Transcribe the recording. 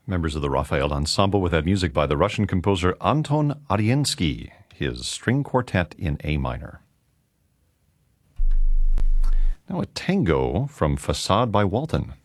Members of the Raphael Ensemble with that music by the Russian composer Anton Ariensky, his string quartet in A minor. Now a tango from Facade by Walton.